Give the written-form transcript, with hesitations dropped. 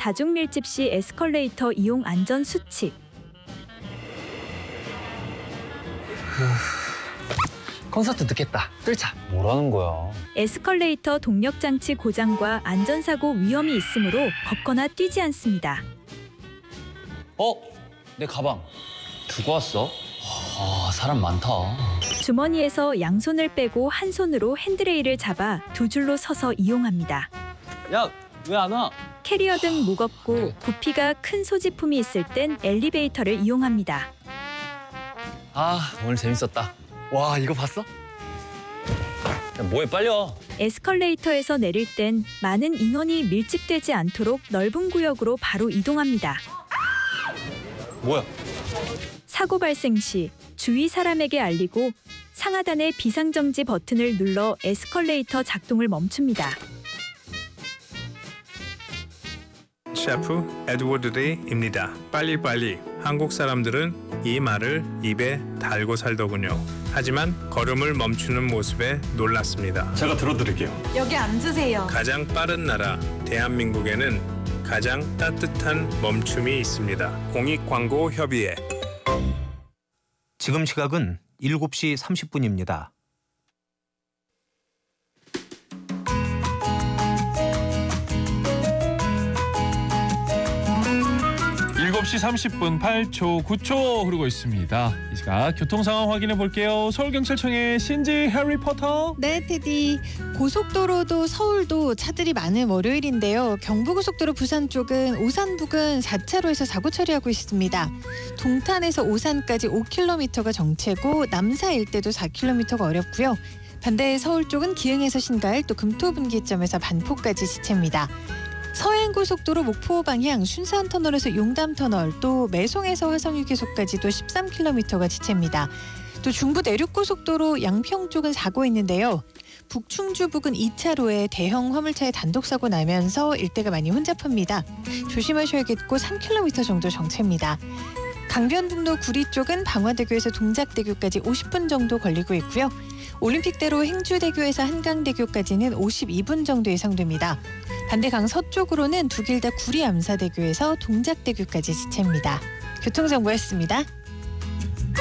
다중 밀집 시 에스컬레이터 이용 안전 수칙. 콘서트 늦겠다. 뜰차. 뭐라는 거야? 에스컬레이터 동력 장치 고장과 안전사고 위험이 있으므로 걷거나 뛰지 않습니다. 내 가방 두고 왔어? 사람 많다. 주머니에서 양손을 빼고 한 손으로 핸드레일을 잡아 두 줄로 서서 이용합니다. 야, 왜 안 와? 캐리어 등 무겁고 부피가 큰 소지품이 있을 땐 엘리베이터를 이용합니다. 오늘 재밌었다. 와, 이거 봤어? 야, 뭐해, 빨리 와. 에스컬레이터에서 내릴 땐 많은 인원이 밀집되지 않도록 넓은 구역으로 바로 이동합니다. 뭐야? 사고 발생 시 주위 사람에게 알리고 상하단의 비상정지 버튼을 눌러 에스컬레이터 작동을 멈춥니다. 셰프 에드워드 데이입니다. 빨리빨리. 한국 사람들은 이 말을 입에 달고 살더군요. 하지만 걸음을 멈추는 모습에 놀랐습니다. 제가 들어드릴게요. 여기 앉으세요. 가장 빠른 나라 대한민국에는 가장 따뜻한 멈춤이 있습니다. 공익광고협의회. 지금 시각은 7시 30분입니다. 7시 30분 8초, 9초 흐르고 있습니다. 이 시각 교통 상황 확인해 볼게요. 서울경찰청의 신지 해리포터. 네, 테디. 고속도로도 서울도 차들이 많은 월요일인데요. 경부고속도로 부산 쪽은 오산 부근 4차로에서 사고 처리하고 있습니다. 동탄에서 오산까지 5km가 정체고 남사 일대도 4km가 어렵고요. 반대 서울 쪽은 기흥에서 신갈 또 금토분기점에서 반포까지 지체입니다. 서해안고속도로 목포 방향 순산터널에서 용담터널 또 매송에서 화성휴게소까지도 13km가 지체입니다. 또 중부 내륙고속도로 양평 쪽은 사고 있는데요. 북충주 부근 2차로에 대형 화물차의 단독사고 나면서 일대가 많이 혼잡합니다. 조심하셔야겠고 3km 정도 정체입니다. 강변북로 구리 쪽은 방화대교에서 동작대교까지 50분 정도 걸리고 있고요. 올림픽대로 행주대교에서 한강대교까지는 52분 정도 예상됩니다. 반대 강 서쪽으로는 두 길 다 구리 암사대교에서 동작대교까지 지체입니다. 교통정보였습니다.